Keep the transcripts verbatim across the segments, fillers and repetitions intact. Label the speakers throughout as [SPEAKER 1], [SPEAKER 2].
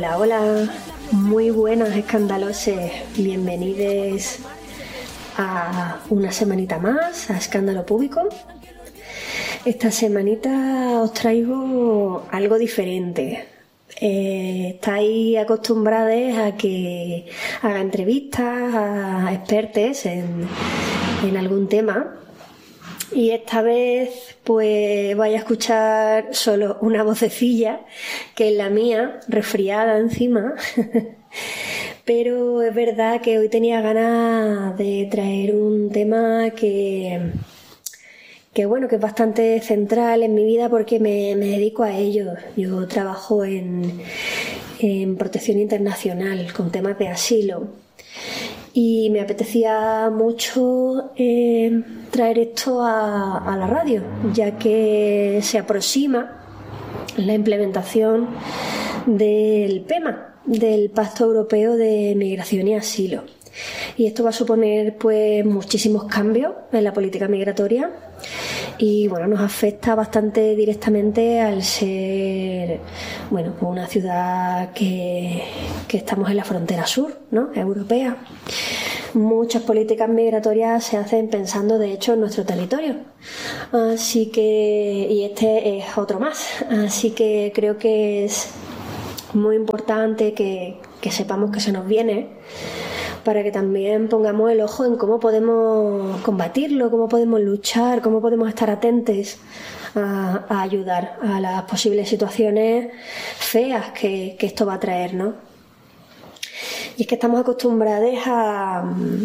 [SPEAKER 1] Hola, hola, muy buenas escandaloses, bienvenidos a una semanita más a Escándalo Público. Esta semanita os traigo algo diferente. Eh, estáis acostumbrados a que haga entrevistas a expertos en, en algún tema. Y esta vez pues vais a escuchar solo una vocecilla, que es la mía, resfriada encima. Pero es verdad que hoy tenía ganas de traer un tema que, que bueno, que es bastante central en mi vida porque me, me dedico a ello. Yo trabajo en, en protección internacional con temas de asilo. Y me apetecía mucho eh, traer esto a, a la radio, ya que se aproxima la implementación del P E M A, del Pacto Europeo de Migración y Asilo. Y esto va a suponer pues muchísimos cambios en la política migratoria y bueno, nos afecta bastante directamente al ser bueno, una ciudad que, que estamos en la frontera sur, ¿no?, europea. Muchas políticas migratorias se hacen pensando de hecho en nuestro territorio, así que, y este es otro más, así que creo que es muy importante que, que sepamos que se nos viene, para que también pongamos el ojo en cómo podemos combatirlo, cómo podemos luchar, cómo podemos estar atentos a, a ayudar a las posibles situaciones feas que, que esto va a traer, ¿no? Y es que estamos acostumbrados a,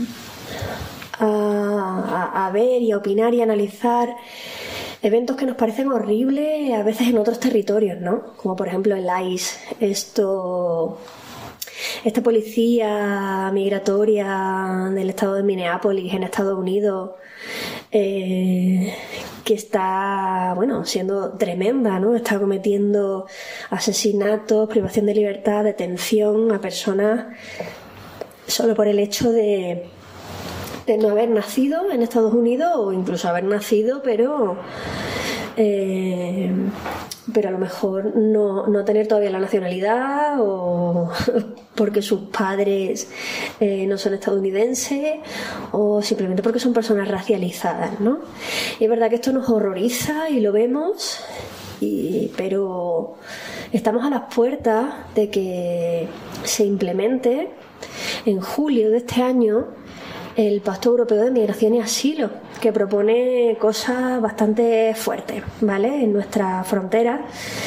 [SPEAKER 1] a, a ver y a opinar y a analizar eventos que nos parecen horribles a veces en otros territorios, ¿no? Como por ejemplo el ICE, esto... Esta policía migratoria del estado de Minneapolis en Estados Unidos, eh, que está, bueno, siendo tremenda, ¿no? Está cometiendo asesinatos, privación de libertad, detención a personas solo por el hecho de, de no haber nacido en Estados Unidos o incluso haber nacido, pero... Eh, pero a lo mejor no, no tener todavía la nacionalidad o porque sus padres eh, no son estadounidenses o simplemente porque son personas racializadas, ¿no? Y es verdad que esto nos horroriza y lo vemos, y, pero estamos a las puertas de que se implemente en julio de este año el Pacto Europeo de Migración y Asilo, que propone cosas bastante fuertes, ¿vale?, en nuestra frontera,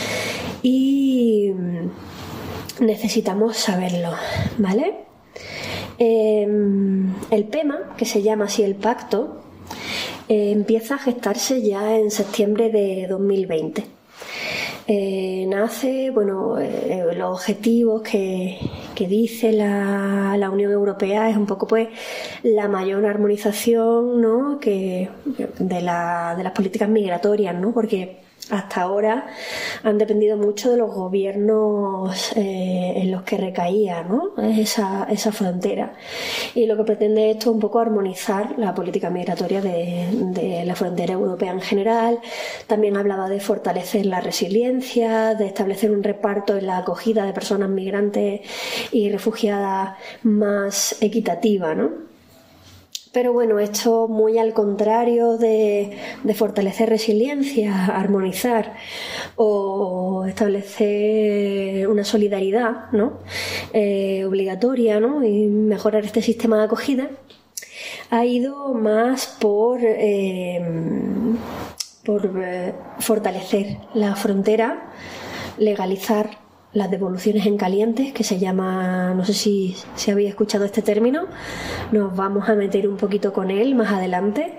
[SPEAKER 1] y necesitamos saberlo, ¿vale? Eh, el P E M A, que se llama así el pacto, eh, empieza a gestarse ya en septiembre de dos mil veinte. Eh, nace, bueno, eh, los objetivos que, que dice la, la Unión Europea es un poco pues la mayor armonización, ¿no?, que de, la, de las políticas migratorias, ¿no?, porque hasta ahora han dependido mucho de los gobiernos eh, en los que recaía, ¿no?, esa, esa frontera. Y lo que pretende esto es un poco armonizar la política migratoria de, de la frontera europea en general. También hablaba de fortalecer la resiliencia, de establecer un reparto en la acogida de personas migrantes y refugiadas más equitativa, ¿no? Pero bueno, esto muy al contrario de, de fortalecer resiliencia, armonizar o establecer una solidaridad, ¿no?, eh, obligatoria, ¿no?, y mejorar este sistema de acogida, ha ido más por, eh, por eh, fortalecer la frontera, legalizar las devoluciones en caliente, que se llama, no sé si, si habéis escuchado este término, nos vamos a meter un poquito con él más adelante,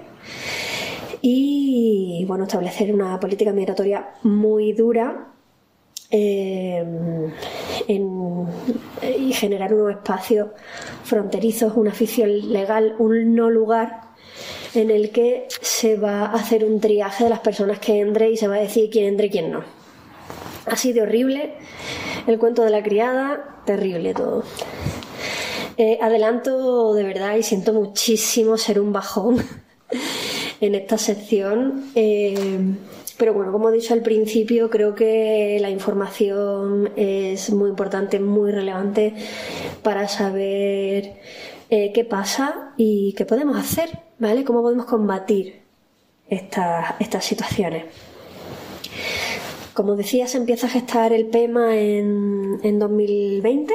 [SPEAKER 1] y bueno, establecer una política migratoria muy dura eh, en, y generar unos espacios fronterizos, una ficción legal, un no lugar en el que se va a hacer un triaje de las personas que entren y se va a decir quién entra y quién no. Así de horrible el cuento de la criada, terrible todo. Eh, adelanto de verdad y siento muchísimo ser un bajón en esta sección. Eh, Pero bueno, como he dicho al principio, creo que la información es muy importante, muy relevante para saber eh, qué pasa y qué podemos hacer, ¿vale? Cómo podemos combatir estas, estas situaciones. Como decía, se empieza a gestar el PEMA en, en dos mil veinte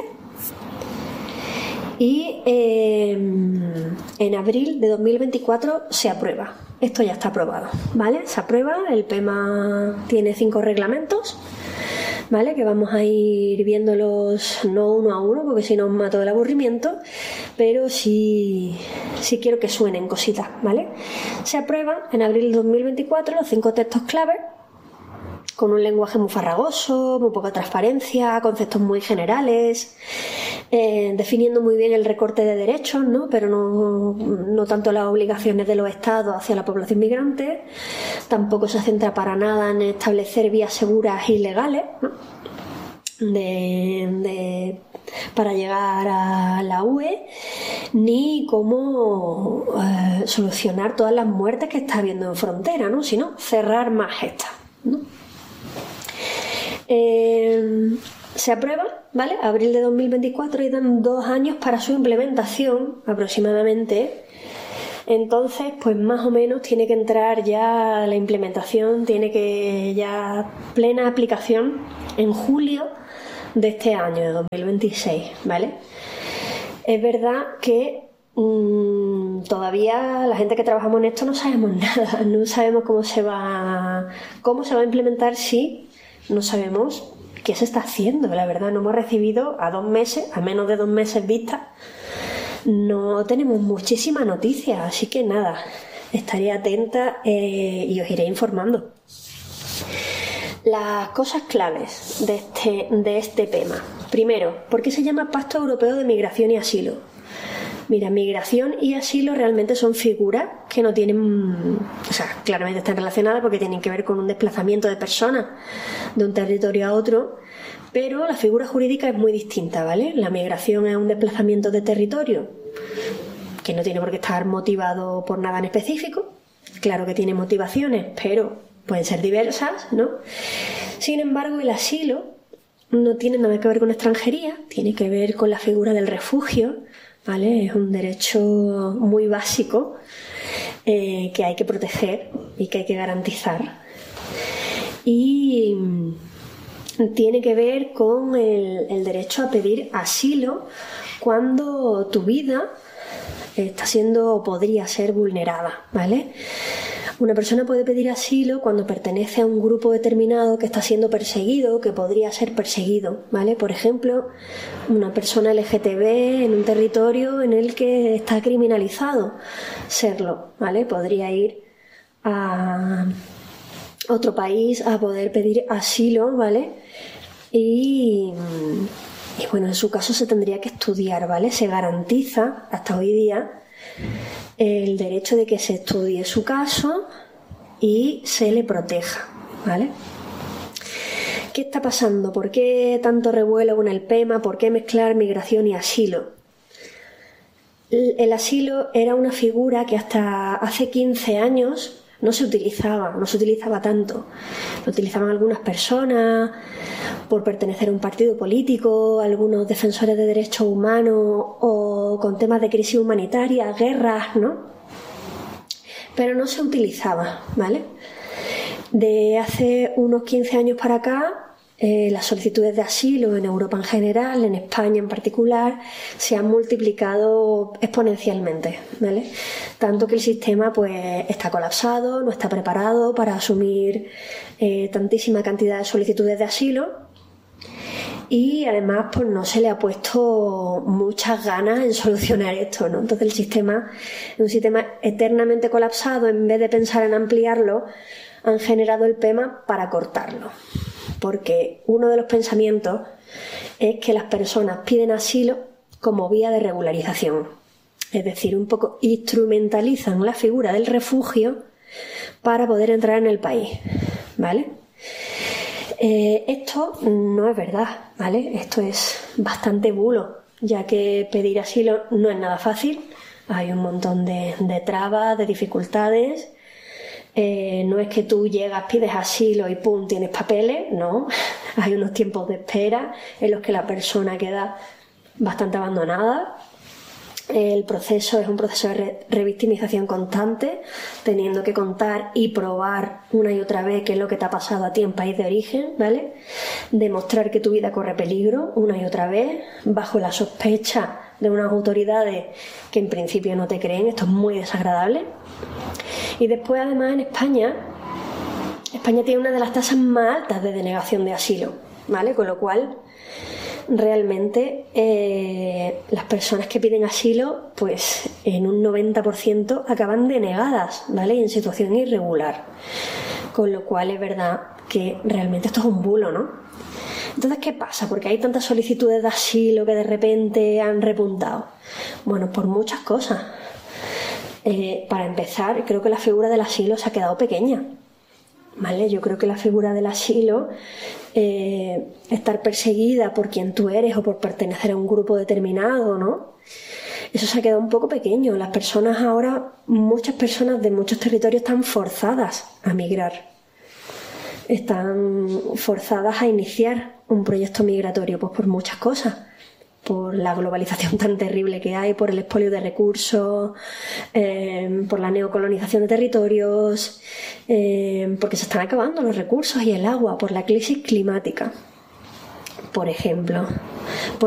[SPEAKER 1] y eh, en abril de dos mil veinticuatro se aprueba. Esto ya está aprobado, ¿vale? Se aprueba, el PEMA tiene cinco reglamentos, ¿vale? Que vamos a ir viéndolos no uno a uno porque si no os mato el aburrimiento, pero sí, sí quiero que suenen cositas, ¿vale? Se aprueban en abril de dos mil veinticuatro los cinco textos clave, con un lenguaje muy farragoso, muy poca transparencia, conceptos muy generales, eh, definiendo muy bien el recorte de derechos, ¿no? Pero no, no tanto las obligaciones de los estados hacia la población migrante. Tampoco se centra para nada en establecer vías seguras y legales, ¿no? de, de, para llegar a la U E, ni cómo eh, solucionar todas las muertes que está habiendo en frontera, ¿no? Sino cerrar más estas, ¿no? Eh, se aprueba, ¿vale? Abril de dos mil veinticuatro y dan dos años para su implementación aproximadamente. Entonces, pues más o menos tiene que entrar ya la implementación, tiene que ya plena aplicación en julio de este año, de dos mil veintiséis, ¿vale? Es verdad que mmm, todavía la gente que trabajamos en esto no sabemos nada, no sabemos cómo se va, cómo se va a implementar, sí. No sabemos qué se está haciendo, la verdad. No hemos recibido a dos meses, a menos de dos meses vista, no tenemos muchísimas noticias, así que nada, estaré atenta eh, y os iré informando. Las cosas claves de este, de este PEMA. Primero, ¿por qué se llama Pacto Europeo de Migración y Asilo? Mira, migración y asilo realmente son figuras que no tienen, o sea, claramente están relacionadas porque tienen que ver con un desplazamiento de personas de un territorio a otro, pero la figura jurídica es muy distinta, ¿vale? La migración es un desplazamiento de territorio que no tiene por qué estar motivado por nada en específico. Claro que tiene motivaciones, pero pueden ser diversas, ¿no? Sin embargo, el asilo no tiene nada que ver con extranjería, tiene que ver con la figura del refugio, ¿vale? Es un derecho muy básico eh, que hay que proteger y que hay que garantizar. Y tiene que ver con el, el derecho a pedir asilo cuando tu vida está siendo o podría ser vulnerada, ¿vale? Una persona puede pedir asilo cuando pertenece a un grupo determinado que está siendo perseguido, que podría ser perseguido, ¿vale? Por ejemplo, una persona L G T B en un territorio en el que está criminalizado serlo, ¿vale? Podría ir a otro país a poder pedir asilo, ¿vale? Y, y bueno, en su caso se tendría que estudiar, ¿vale? Se garantiza hasta hoy día el derecho de que se estudie su caso y se le proteja, ¿vale? ¿Qué está pasando? ¿Por qué tanto revuelo con el PEMA? ¿Por qué mezclar migración y asilo? El, el asilo era una figura que hasta hace quince años no se utilizaba, no se utilizaba tanto. Lo utilizaban algunas personas por pertenecer a un partido político, algunos defensores de derechos humanos o con temas de crisis humanitaria, guerras, ¿no? Pero no se utilizaba, ¿vale? De hace unos quince años para acá, eh, las solicitudes de asilo en Europa en general, en España en particular, se han multiplicado exponencialmente, ¿vale? Tanto que el sistema pues está colapsado, no está preparado para asumir eh, tantísima cantidad de solicitudes de asilo y además pues no se le ha puesto muchas ganas en solucionar esto, ¿no? Entonces el sistema es un sistema eternamente colapsado. En vez de pensar en ampliarlo, han generado el PEMA para cortarlo, porque uno de los pensamientos es que las personas piden asilo como vía de regularización, es decir, un poco instrumentalizan la figura del refugio para poder entrar en el país, ¿vale? Eh, esto no es verdad, ¿vale? Esto es bastante bulo, ya que pedir asilo no es nada fácil, hay un montón de, de trabas, de dificultades. Eh, no es que tú llegas, pides asilo y pum, tienes papeles, no. Hay unos tiempos de espera en los que la persona queda bastante abandonada. El proceso es un proceso de re- revictimización constante, teniendo que contar y probar una y otra vez qué es lo que te ha pasado a ti en país de origen, ¿vale? Demostrar que tu vida corre peligro una y otra vez, bajo la sospecha de unas autoridades que en principio no te creen. Esto es muy desagradable. Y después, además, en España, España tiene una de las tasas más altas de denegación de asilo, ¿vale? Con lo cual, realmente eh, las personas que piden asilo, pues en un noventa por ciento acaban denegadas, ¿vale? Y en situación irregular. Con lo cual es verdad que realmente esto es un bulo, ¿no? Entonces, ¿qué pasa? Porque hay tantas solicitudes de asilo que de repente han repuntado. Bueno, por muchas cosas. Eh, para empezar, creo que la figura del asilo se ha quedado pequeña. ¿Vale? Yo creo que la figura del asilo, eh, estar perseguida por quien tú eres o por pertenecer a un grupo determinado, ¿no? Eso se ha quedado un poco pequeño. Las personas ahora, muchas personas de muchos territorios están forzadas a migrar. Están forzadas a iniciar un proyecto migratorio, pues por muchas cosas. Por la globalización tan terrible que hay, por el expolio de recursos, eh, por la neocolonización de territorios, eh, porque se están acabando los recursos y el agua, por la crisis climática, por ejemplo.